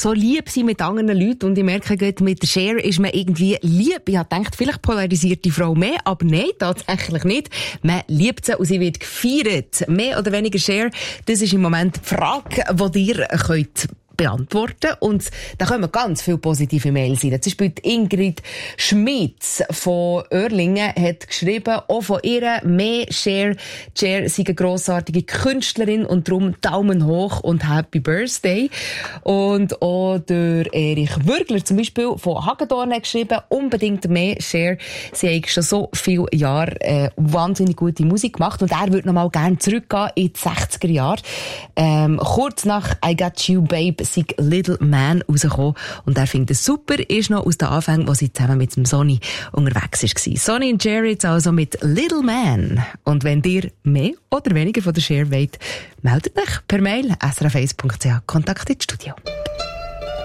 so lieb sein mit anderen Leuten. Und ich merke gerade, mit der Cher ist man irgendwie lieb. Ich habe gedacht, vielleicht polarisiert die Frau mehr, aber nein, tatsächlich nicht. Man liebt sie und sie wird gefeiert. Mehr oder weniger Cher, das ist im Moment die Frage, die ihr könnt beantworten. Und da kommen ganz viele positive Mails rein. Zum Beispiel Ingrid Schmitz von Oerlingen hat geschrieben, auch von ihr mehr Cher. Cher sei eine grossartige Künstlerin und darum Daumen hoch und Happy Birthday. Und auch der Erich Würgler zum Beispiel von Hagedorn hat geschrieben, unbedingt mehr Cher. Sie hat schon so viele Jahre wahnsinnig gute Musik gemacht und er würde noch mal gerne zurückgehen in die 60er Jahre. Kurz nach I Got You Babe sei Little Man rausgekommen und er findet es super, ist noch aus den Anfängen, wo sie zusammen mit dem Sonny unterwegs war. Sonny und Jared also mit Little Man. Und wenn ihr mehr oder weniger von der Cher wollt, meldet euch per Mail srf1.ch, Kontakt ins Studio.